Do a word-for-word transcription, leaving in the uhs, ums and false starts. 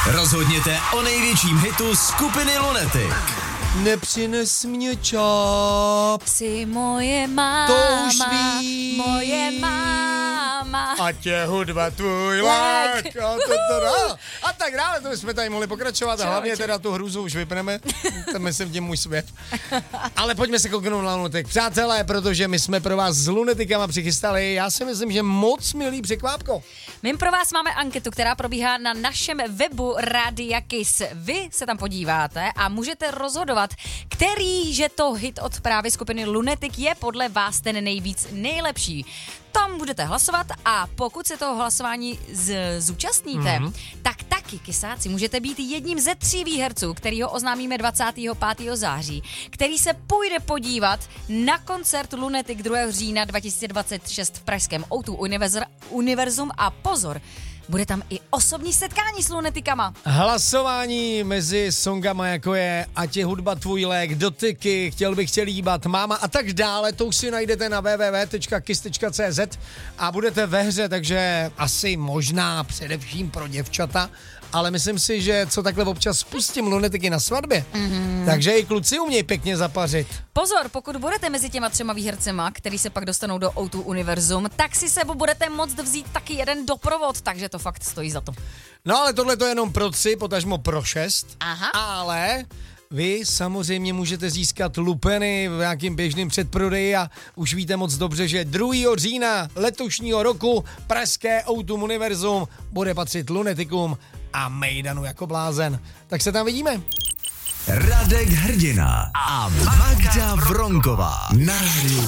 Rozhodněte o největším hitu skupiny Lunatic. Nepřines mě čáp. Jsi moje máma, To už ví. moje máma. A tě hudba tvůj lék. A, to, to, to. A tak dále, to jsme tady mohli pokračovat. A hlavně teda tu hruzu už vypneme. To myslím tím můj svět. Ale pojďme se kouknout na Lunatic. Přátelé, protože my jsme pro vás s Lunaticama přichystali, já si myslím, že moc milý překvápko. My pro vás máme anketu, která probíhá na našem webu Rádia Kiss. Vy se tam podíváte a můžete rozhodovat, který že to hit od právě skupiny Lunatic je podle vás ten nejvíc nejlepší. Tam budete hlasovat a pokud se toho hlasování z- zúčastníte, mm-hmm. tak taky, kysáci, můžete být jedním ze tří výherců, který ho oznámíme dvacátého pátého září, který se půjde podívat na koncert Lunatic druhého října dva tisíce dvacet šest v pražském ó dva Univerz- Univerzum a pozor, bude tam i osobní setkání s Lunaticama. Hlasování mezi songama, jako je Ať je hudba tvůj lék, Dotyky, Chtěl bych tě líbat, Máma a tak dále, to už si najdete na w w w tečka kiss tečka c z a budete ve hře, takže asi možná především pro děvčata, ale myslím si, že co takhle občas spustím Lunatiky na svatbě, mm-hmm. takže i kluci umějí pěkně zapařit. Pozor, pokud budete mezi těma třema výhercema, který se pak dostanou do ó dva Univerzum, tak si sebou budete moct vzít taky jeden doprovod, takže to fakt stojí za to. No ale tohle to je jenom pro tři, potažmo pro šest, Aha. ale vy samozřejmě můžete získat lupeny v nějakým běžným předprodeji a už víte moc dobře, že druhého října letošního roku pražské ó dva Univerzum bude patřit Lunaticům a mejdanu jako blázen. Tak se tam vidíme. Radek Hrdina a Magda Vronková na rádiu